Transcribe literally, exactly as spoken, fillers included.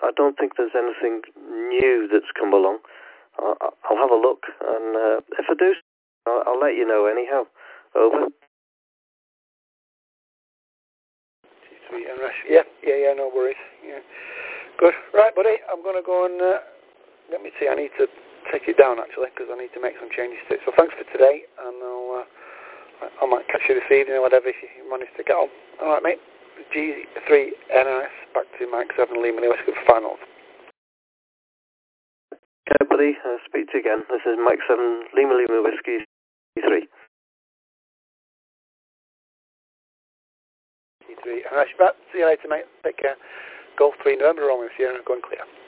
I don't think there's anything new that's come along. I'll, I'll have a look, and uh, if I do, I'll, I'll let you know anyhow. Over. T three N R S. Yeah, yeah, yeah, no worries. Yeah. Good. Right, buddy, I'm going to go and, uh, let me see, I need to take it down, actually, because I need to make some changes to it. So thanks for today, and I'll, uh, I might catch you this evening or whatever if you manage to get on. All right, mate. G three N R S, back to Mike seven Lima Whiskey for finals. Okay, buddy. Uh, speak to you again. This is Mike seven Lima Lima Whiskey G three. G three N R S, back. See you later, mate. Take care. Golf three November, Romeo Sierra, going clear.